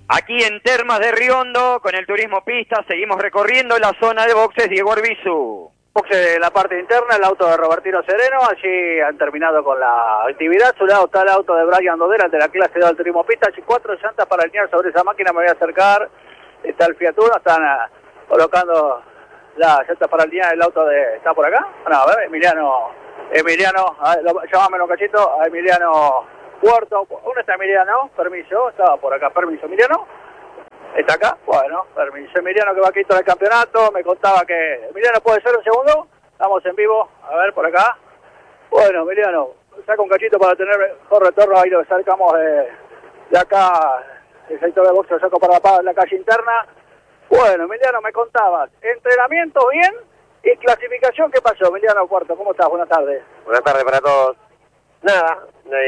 Aquí en Termas de Riondo, con el turismo pista, seguimos recorriendo la zona de boxes Diego Arbizu. Boxe de la parte interna, el auto de Robertino Sereno, allí han terminado con la actividad. A su lado está el auto de Brian Dodera, el de la clase 2 del turismo pista. Allí 4 llantas para alinear sobre esa máquina, me voy a acercar. Está el Fiat Uno, están colocando las llantas para alinear el auto de... ¿Está por acá? No, a ver, Emiliano, llámamelo cachito, a Emiliano Puerto. ¿Dónde está Emiliano? Permiso, estaba por acá, permiso, Emiliano. ¿Está acá? Bueno, permiso. Emiliano que va quinto en el campeonato, me contaba que... Emiliano, ¿puede ser un segundo? Estamos en vivo, a ver, por acá. Bueno, Emiliano, saca un cachito para tener mejor retorno, ahí lo sacamos de acá, el sector de boxeo, lo saco para la calle interna. Bueno, Emiliano, me contabas, entrenamiento bien y clasificación, ¿qué pasó? Emiliano Puerto, ¿cómo estás? Buenas tardes. Buenas tardes para todos. Nada,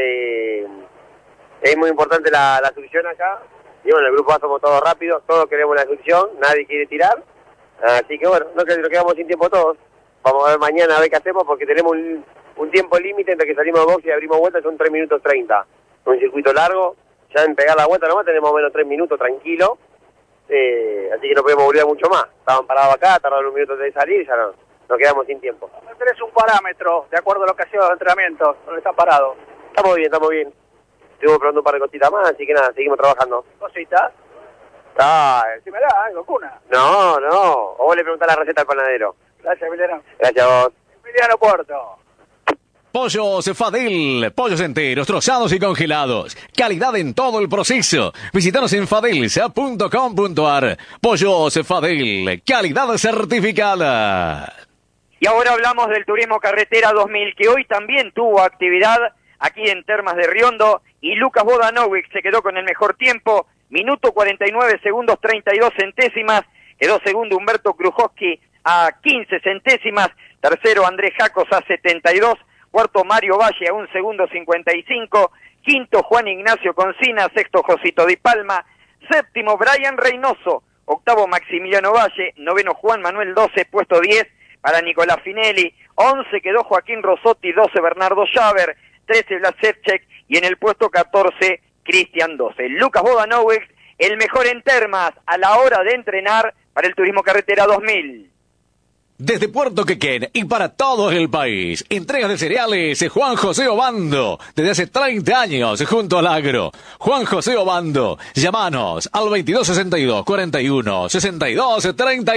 es muy importante la subicción acá. Y bueno, el grupo A somos todos rápidos, todos queremos la subicción, nadie quiere tirar. Así que bueno, no creo que nos quedamos sin tiempo todos. Vamos a ver mañana a ver qué hacemos porque tenemos un tiempo límite entre que salimos de box y abrimos vueltas, son 3 minutos 30. Un circuito largo, ya en pegar la vuelta nomás tenemos más o menos 3 minutos tranquilo. Así que no podemos volver mucho más. Estaban parados acá, tardaron un minuto de salir y ya nos quedamos sin tiempo. ¿Tenés un parámetro de acuerdo a lo que ha sido los entrenamientos? ¿Dónde están parados? Estamos bien, estamos bien. Estuvimos probando un par de cositas más, así que nada, seguimos trabajando. ¿Cositas? Decímela, algo, Cuna. No, o vos le preguntás la receta al panadero. Gracias, Emiliano. Gracias a vos. Emiliano Puerto. Pollos Fadel, pollos enteros, trozados y congelados. Calidad en todo el proceso. Visítanos en fadelsa.com.ar. Pollos Fadel, calidad certificada. Y ahora hablamos del Turismo Carretera 2000, que hoy también tuvo actividad aquí en Termas de Riondo, y Lucas Vodanovic se quedó con el mejor tiempo, minuto 49 segundos 32 centésimas, quedó segundo Humberto Krujowski a 15 centésimas, tercero Andrés Jacos a 72, cuarto Mario Valle a 1 segundo 55, quinto Juan Ignacio Concina, sexto Josito Di Palma, séptimo Brian Reynoso, octavo Maximiliano Valle, noveno Juan Manuel 12, puesto 10 para Nicolás Finelli, 11 quedó Joaquín Rosotti, 12 Bernardo Schaber, 13 Blas Sevchek y en el puesto 14 Cristian 12. Lucas Vodanovic, el mejor en Termas a la hora de entrenar para el Turismo Carretera 2000. Desde Puerto Quequén y para todo el país, entregas de cereales Juan José Obando, desde hace 30 años junto al agro. Juan José Obando, llámanos al 2262 41 62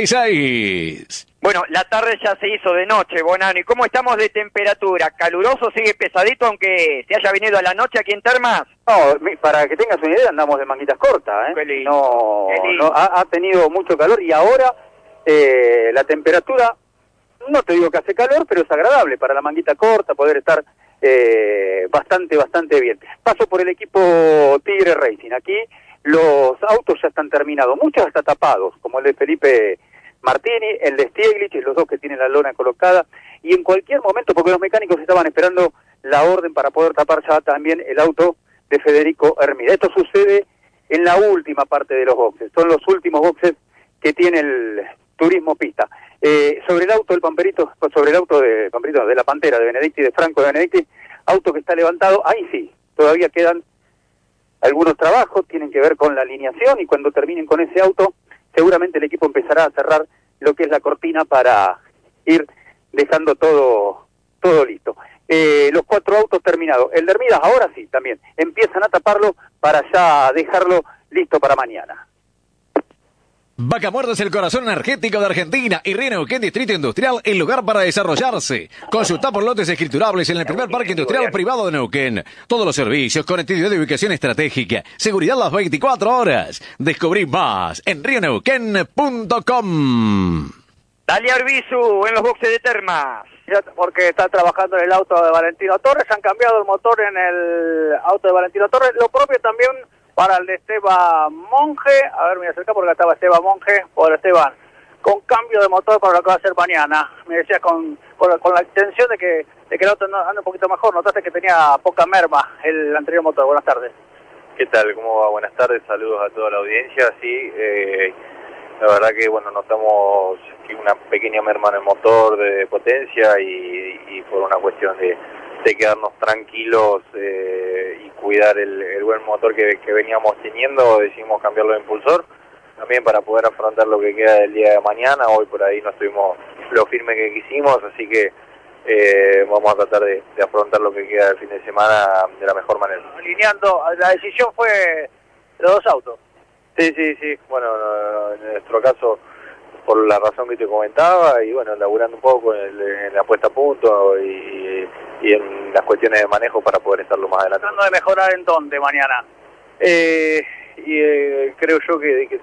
36. Bueno, la tarde ya se hizo de noche, Bonano. ¿Y cómo estamos de temperatura? ¿Caluroso, sigue pesadito, aunque se haya venido a la noche aquí en Termas? No, para que tengas una idea, andamos de manguitas cortas, ¿eh? No, ha tenido mucho calor y ahora la temperatura, no te digo que hace calor, pero es agradable para la manguita corta, poder estar bastante bien. Paso por el equipo Tigre Racing. Aquí los autos ya están terminados, muchos hasta tapados, como el de Felipe Martini, el de Stieglitz, los dos que tienen la lona colocada, y en cualquier momento, porque los mecánicos estaban esperando la orden para poder tapar ya también el auto de Federico Hermida. Esto sucede en la última parte de los boxes, son los últimos boxes que tiene el turismo pista. Sobre el auto del Pamperito, sobre el auto de Pamperito, de la Pantera, de Benedicti, de Franco de Benedicti, auto que está levantado, ahí sí, todavía quedan algunos trabajos, tienen que ver con la alineación, y cuando terminen con ese auto, seguramente el equipo empezará a cerrar lo que es la cortina para ir dejando todo listo. Los 4 autos terminados. El de Hermidas ahora sí, también. Empiezan a taparlo para ya dejarlo listo para mañana. Vaca Muerta es el corazón energético de Argentina y Río Neuquén Distrito Industrial, el lugar para desarrollarse. Consulta por lotes escriturables en el primer parque industrial privado de Neuquén. Todos los servicios, conectividad de ubicación estratégica, seguridad las 24 horas. Descubrí más en rioneuquén.com. Dale Arbizu en los boxes de Termas. Porque está trabajando en el auto de Valentino Torres, han cambiado el motor en el auto de Valentino Torres, lo propio también para el de Esteban Monge. A ver, me voy a acercar porque estaba Esteban Monge, por Esteban, con cambio de motor para lo que va a hacer mañana. Me decías con la intención de que el auto ande un poquito mejor, notaste que tenía poca merma el anterior motor. Buenas tardes. ¿Qué tal? ¿Cómo va? Buenas tardes, saludos a toda la audiencia. Sí, la verdad que bueno, notamos que una pequeña merma en el motor de potencia y por una cuestión de quedarnos tranquilos y cuidar el buen motor que veníamos teniendo, decidimos cambiarlo de impulsor, también para poder afrontar lo que queda del día de mañana. Hoy por ahí no estuvimos lo firme que quisimos, así que vamos a tratar de afrontar lo que queda del fin de semana de la mejor manera. Alineando, la decisión fue de los dos autos. Sí, bueno, en nuestro caso, por la razón que te comentaba, y bueno, laburando un poco en la puesta a punto y en las cuestiones de manejo para poder estar lo más adelante. ¿Tratando de mejorar en dónde mañana? Creo yo que